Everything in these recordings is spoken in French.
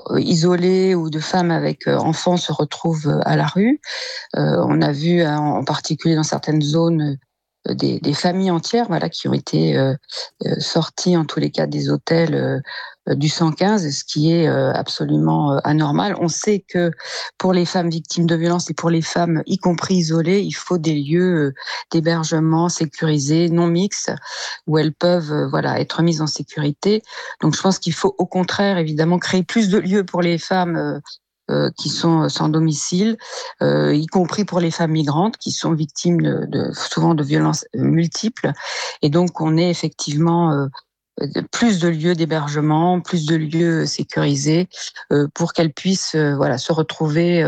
isolées ou de femmes avec enfants se retrouvent à la rue. On a vu en particulier dans certaines zones des familles entières, voilà, qui ont été sorties en tous les cas des hôtels du 115, ce qui est absolument anormal. On sait que pour les femmes victimes de violences et pour les femmes, y compris isolées, il faut des lieux d'hébergement sécurisés, non mixtes, où elles peuvent voilà, être mises en sécurité. Donc je pense qu'il faut au contraire évidemment créer plus de lieux pour les femmes qui sont sans domicile, y compris pour les femmes migrantes qui sont victimes souvent de violences multiples. Et donc, on est effectivement plus de lieux d'hébergement, plus de lieux sécurisés pour qu'elles puissent voilà, se retrouver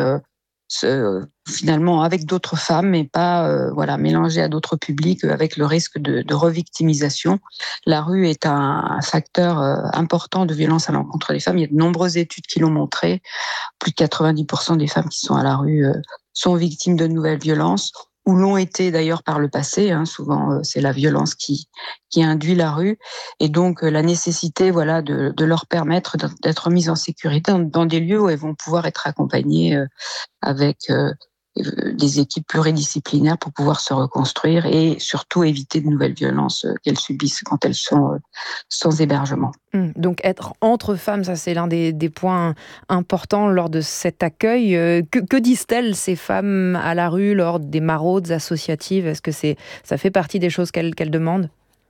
finalement avec d'autres femmes, mais pas voilà, mélangées à d'autres publics avec le risque de revictimisation. La rue est un facteur important de violence à l'encontre des femmes. Il y a de nombreuses études qui l'ont montré. Plus de 90% des femmes qui sont à la rue sont victimes de nouvelles violences, ou l'ont été d'ailleurs par le passé. Hein, souvent, c'est la violence qui induit la rue. Et donc, la nécessité voilà, de leur permettre d'être mises en sécurité dans des lieux où elles vont pouvoir être accompagnées avec des équipes pluridisciplinaires pour pouvoir se reconstruire et surtout éviter de nouvelles violences qu'elles subissent quand elles sont sans hébergement. Donc être entre femmes, ça c'est l'un des points importants lors de cet accueil. Que disent-elles, ces femmes à la rue, lors des maraudes associatives ? Est-ce que ça fait partie des choses qu'elles demandent ?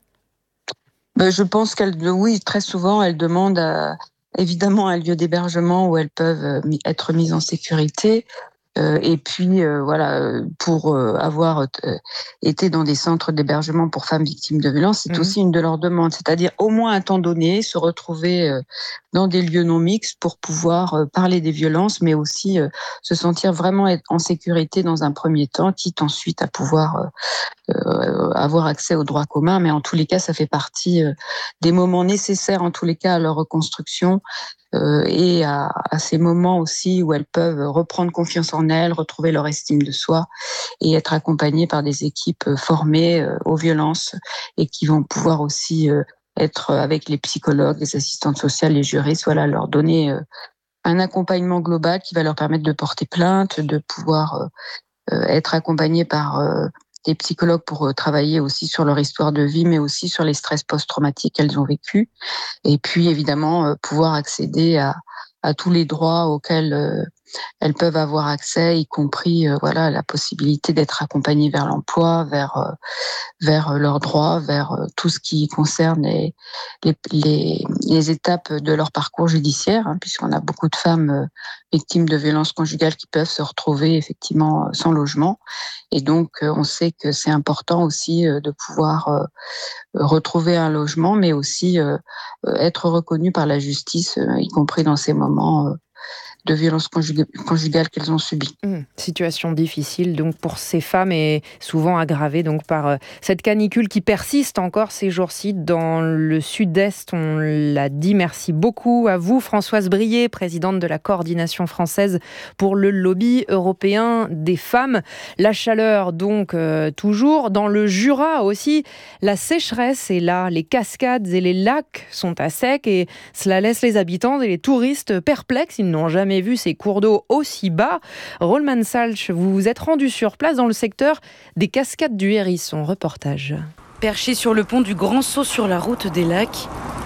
Je pense oui, très souvent, elles demandent évidemment un lieu d'hébergement où elles peuvent être mises en sécurité. Et puis voilà, pour avoir été dans des centres d'hébergement pour femmes victimes de violences, c'est aussi une de leurs demandes, c'est-à-dire au moins un temps donné se retrouver dans des lieux non mixtes pour pouvoir parler des violences, mais aussi se sentir vraiment être en sécurité dans un premier temps, quitte ensuite à pouvoir avoir accès aux droits communs. Mais en tous les cas, ça fait partie des moments nécessaires en tous les cas à leur reconstruction. Et à ces moments aussi où elles peuvent reprendre confiance en elles, retrouver leur estime de soi et être accompagnées par des équipes formées aux violences et qui vont pouvoir aussi être avec les psychologues, les assistantes sociales, les juristes, voilà, leur donner un accompagnement global qui va leur permettre de porter plainte, de pouvoir être accompagnées par des psychologues pour travailler aussi sur leur histoire de vie, mais aussi sur les stress post-traumatiques qu'elles ont vécus. Et puis, évidemment, pouvoir accéder à tous les droits auxquels elles peuvent avoir accès, y compris voilà, la possibilité d'être accompagnées vers l'emploi, vers leurs droits, vers tout ce qui concerne les étapes de leur parcours judiciaire, hein, puisqu'on a beaucoup de femmes victimes de violences conjugales qui peuvent se retrouver effectivement sans logement. Et donc, on sait que c'est important aussi de pouvoir retrouver un logement, mais aussi être reconnu par la justice, y compris dans ces moments de violences conjugales qu'elles ont subies. Situation difficile donc pour ces femmes et souvent aggravée donc par cette canicule qui persiste encore ces jours-ci dans le sud-est. On l'a dit, merci beaucoup à vous Françoise Brié, présidente de la coordination française pour le lobby européen des femmes. La chaleur donc toujours, dans le Jura aussi, la sécheresse est là, les cascades et les lacs sont à sec et cela laisse les habitants et les touristes perplexes, ils n'ont jamais vu ces cours d'eau aussi bas. Rollman Salch, vous vous êtes rendu sur place dans le secteur des cascades du Hérisson. Reportage. Perché sur le pont du Grand Saut sur la route des lacs,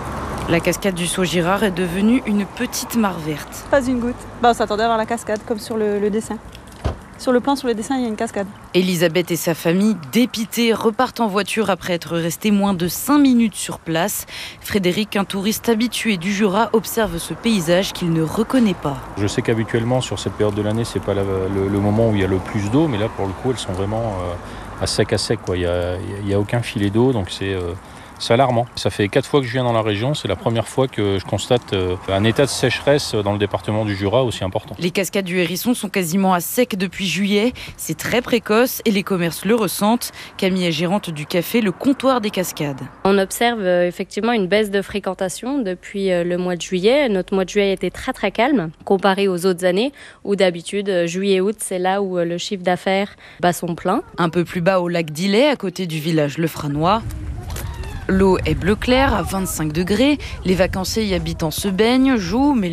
la cascade du Saut-Girard est devenue une petite mare verte. Pas une goutte. On s'attendait à voir la cascade comme sur le dessin. Sur le plan, sur le dessin, il y a une cascade. Elisabeth et sa famille, dépitées, repartent en voiture après être restés moins de 5 minutes sur place. Frédéric, un touriste habitué du Jura, observe ce paysage qu'il ne reconnaît pas. Je sais qu'habituellement, sur cette période de l'année, c'est pas le moment où il y a le plus d'eau, mais là, pour le coup, elles sont vraiment à sec, quoi. Il y a aucun filet d'eau, donc c'est alarmant. Ça fait 4 fois que je viens dans la région. C'est la première fois que je constate un état de sécheresse dans le département du Jura aussi important. Les cascades du Hérisson sont quasiment à sec depuis juillet. C'est très précoce et les commerces le ressentent. Camille est gérante du café Le Comptoir des Cascades. On observe effectivement une baisse de fréquentation depuis le mois de juillet. Notre mois de juillet était très très calme comparé aux autres années où d'habitude juillet-août c'est là où le chiffre d'affaires bat son plein. Un peu plus bas au lac d'Illet, à côté du village Lefranois. L'eau est bleu clair à 25 degrés. Les vacanciers y habitant se baignent, jouent, mais